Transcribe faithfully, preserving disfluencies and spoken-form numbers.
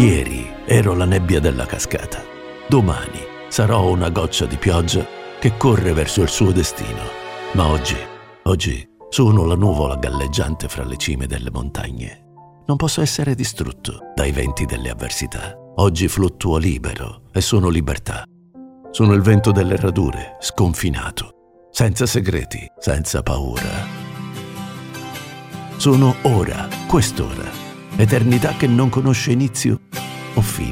Ieri ero la nebbia della cascata. Domani sarò una goccia di pioggia che corre verso il suo destino. Ma oggi, oggi sono la nuvola galleggiante fra le cime delle montagne. Non posso essere distrutto dai venti delle avversità. Oggi fluttuo libero e sono libertà. Sono il vento delle radure, sconfinato, senza segreti, senza paura. Sono ora, quest'ora, eternità che non conosce inizio o fine.